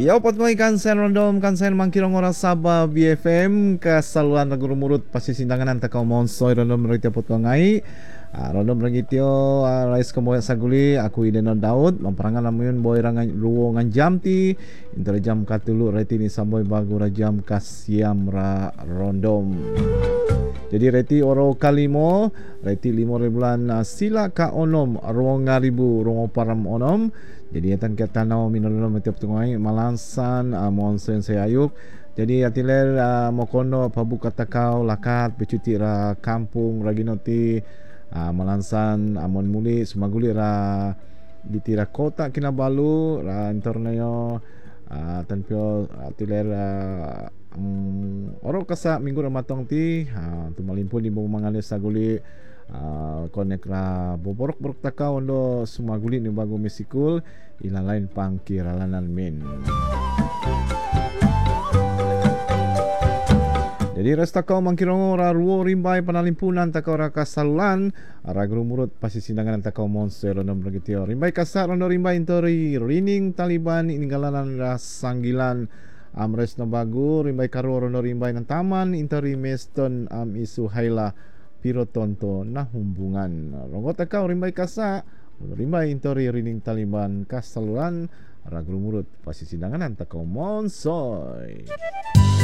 Yo pot mo kansen random kansen mangkirong oras Sabah BFM kasaluan lagu rumurut pasti sindangan anta kau monsoy random rite pot ngai random ragitio rais kemoy saguli aku Idenon Daud memperangan lamun boy rangan ruwongan jamti inter jam katulu reti ni samboy bagu rajam kasiam ra random. Jadi reti oro kalimo reti 5 bulan sila ka onom ruang ngaribu ruang param onom. Jadi atan kita nau minulun metiap tungai malansan monsen saya ayuk. Jadi atiler mokono pabu kata kau lakat becuti ra kampung raginoti malansan amon muli sumaguli ra ditira kota Kinabalu ra interneyo tanpio atiler oro kasa minggu ramatong ti tu malimpun di mangalis saguli konek ra boborok takau ondo sumaguli ni bago mesikul ilalain pangkiralanan min. Jadi resta kau mangkirongo ra ruo rimbay panalimpunan takau ra kasalulan ra grumurut pasti sindangan takau monster onom begitio rimbay kasar ondo rimbay intori rining Taliban iningalanan ra sanggilan amres no bagu rimbay karo ondo rimbay ng taman intori meston isu haila piro tonto na humbungan rongot takau rimbay kasa rimbay intori rining Taliban kasalulan ra grumurut pasti sindangan takau monsoy.